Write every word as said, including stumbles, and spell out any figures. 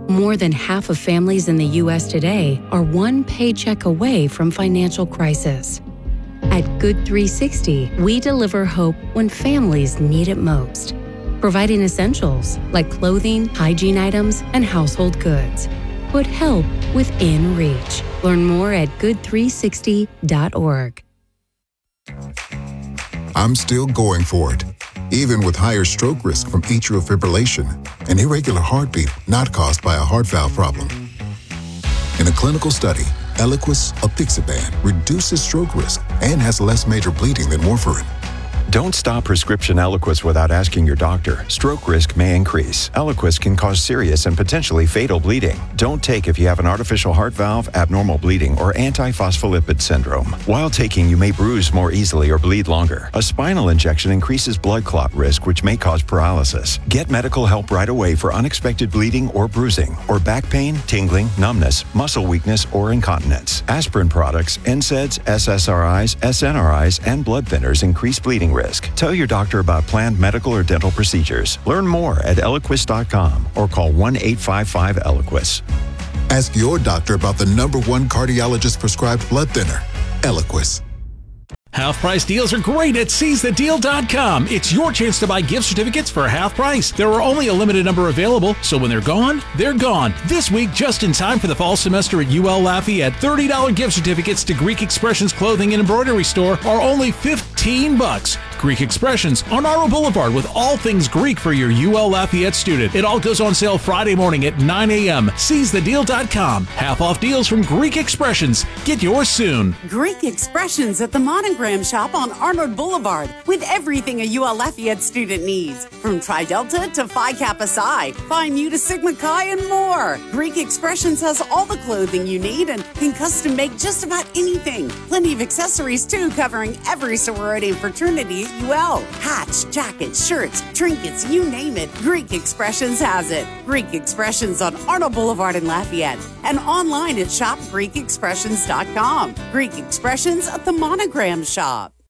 More than half of families in the U S today are one paycheck away from financial crisis. At Good three sixty, we deliver hope when families need it most, providing essentials like clothing, hygiene items, and household goods. Put help within reach. Learn more at good three sixty dot org. I'm still going for it, even with higher stroke risk from atrial fibrillation, an irregular heartbeat not caused by a heart valve problem. In a clinical study, Eliquis apixaban reduces stroke risk and has less major bleeding than warfarin. Don't stop prescription Eliquis without asking your doctor. Stroke risk may increase. Eliquis can cause serious and potentially fatal bleeding. Don't take if you have an artificial heart valve, abnormal bleeding, or antiphospholipid syndrome. While taking, you may bruise more easily or bleed longer. A spinal injection increases blood clot risk, which may cause paralysis. Get medical help right away for unexpected bleeding or bruising, or back pain, tingling, numbness, muscle weakness, or incontinence. Aspirin products, N SAIDs, S S R Is, S N R Is, and blood thinners increase bleeding risk. Tell your doctor about planned medical or dental procedures. Learn more at Eliquis dot com or call one eight five five Eliquis. Ask your doctor about the number one cardiologist prescribed blood thinner, Eliquis. Half price deals are great at seize the deal dot com. It's your chance to buy gift certificates for half price. There are only a limited number available, so when they're gone, they're gone. This week, just in time for the fall semester at U L Lafayette, thirty dollars gift certificates to Greek Expressions Clothing and Embroidery Store are only fifteen bucks. Greek Expressions on Arnold Boulevard with all things Greek for your U L Lafayette student. It all goes on sale Friday morning at nine a.m. seize the deal dot com. Half off deals from Greek Expressions. Get yours soon. Greek Expressions at the Monogram Shop on Arnold Boulevard with everything a U L Lafayette student needs. From Tri Delta to Phi Kappa Psi, Phi Mu to Sigma Chi, and more. Greek Expressions has all the clothing you need and can custom make just about anything. Plenty of accessories too, covering every sorority and fraternity at U L. Hats, jackets, shirts, trinkets, you name it. Greek Expressions has it. Greek Expressions on Arnold Boulevard in Lafayette and online at shop greek expressions dot com. Greek Expressions at the Monogram Shop.